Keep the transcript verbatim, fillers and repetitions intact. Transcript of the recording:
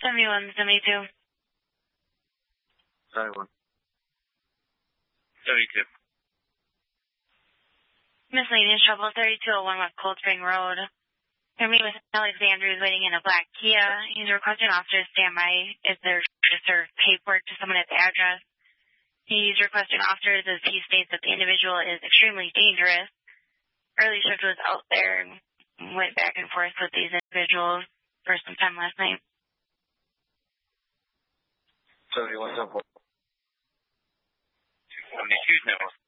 seventy-one, seventy-two. seventy-one. seventy-two. Miscellaneous trouble, thirty-two oh one West Cold Spring Road. You're meeting with Alexander, who's waiting in a black Kia. He's requesting officers stand by. Is there to serve paperwork to someone at the address? He's requesting officers as he states that the individual is extremely dangerous. Early shift was out there and went back and forth with these individuals for some time last night. seventy-one, seventy-four. seventy-two, now.